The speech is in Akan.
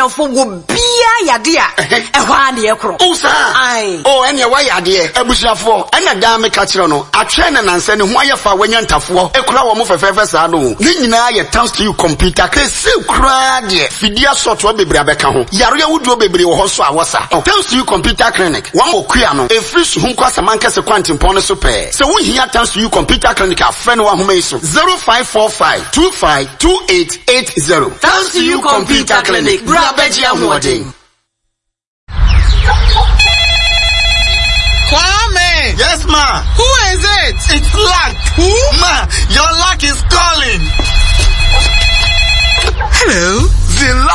for will be a dear. A one year crow. Oh, sir. Oh, and your way, dear. A bush of four, and a dame catchrono. A train and send why you for when you're tough for a crowd of favors. I know. Nina, thanks to you, computer. So crowd, Fidia sort of baby Rebecca. Yaria would do baby or also a wasa. Thanks to you, computer clinic. One more quiano. A fish whom cost a mankas a quantum pony super. So we here thanks to you, computer clinic. A friend who may so 0545 252880. Thanks to you, computer clinic. Brabejia Warding. Kwame! Yes, ma. Who is it? It's Luck. Who? Ma, your luck is calling. Hello? The